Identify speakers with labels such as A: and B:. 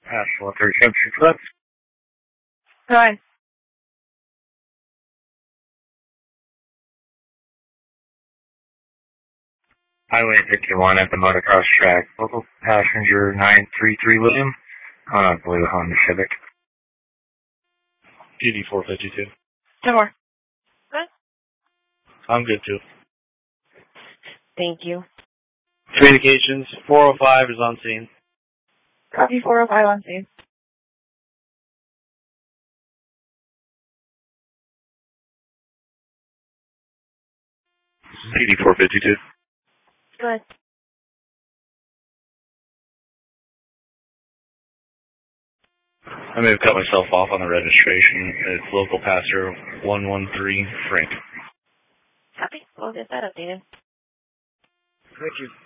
A: Asheville 37 Street.
B: Go ahead.
A: Highway 51 at the motocross track. Local passenger 933 William. I believe a Honda Civic.
C: PD 452.
B: 10 more. Good.
C: I'm good too.
B: Thank you.
C: Communications 405 is on scene.
B: Copy 405 on scene.
C: PD 452.
B: Good.
C: I may have cut myself off on the registration. It's local passer 113 Frank.
B: Copy. We'll get that updated.
C: Thank you.